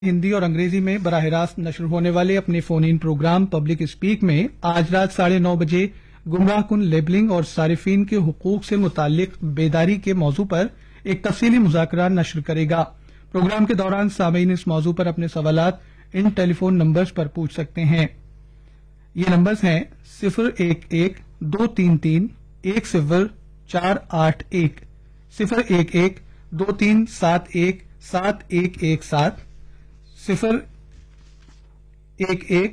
हिंदी और अंग्रेजी में बराह रास्त नशर होने वाले अपने phone in programme public speak में आज रात 9:30 बजे गुमराह कुन लेबलिंग और सारिफीन के हुकूक से मुतालिक बेदारी के मौजू पर एक तफसीली मुज़ाकरा नशर करेगा। प्रोग्राम के दौरान सामीन इस मौजू पर अपने सवालात इन टेलीफोन नंबर्स पर पूछ सकते हैं। ये नंबर्स हैं 011-233-1048, 011-237171117, 011